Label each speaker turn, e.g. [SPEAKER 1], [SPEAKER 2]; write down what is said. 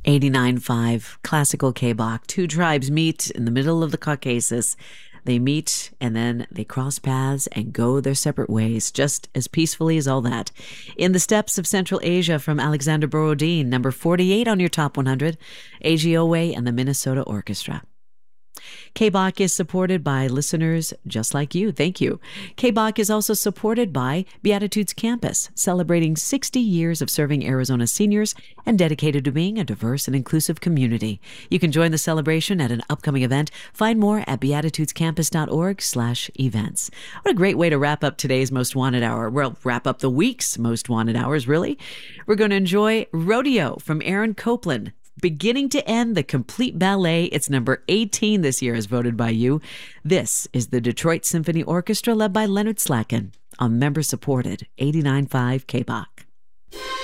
[SPEAKER 1] 89.5 Classical K-Bach. Two tribes meet in the middle of the Caucasus. They meet and then they cross paths and go their separate ways, just as peacefully as all that. In the Steppes of Central Asia from Alexander Borodin, number 48 on your top 100, AGOA and the Minnesota Orchestra. K-Bach is supported by listeners just like you. Thank you. K-Bach is also supported by Beatitudes Campus, celebrating 60 years of serving Arizona seniors and dedicated to being a diverse and inclusive community. You can join the celebration at an upcoming event. Find more at beatitudescampus.org/events. What a great way to wrap up today's Most Wanted Hour. Well, wrap up the week's Most Wanted Hours, really. We're going to enjoy Rodeo from Aaron Copland. Beginning to end, the complete ballet. It's number 18 this year as voted by you. This is the Detroit Symphony Orchestra led by Leonard Slatkin on member-supported 89.5 K-Bach.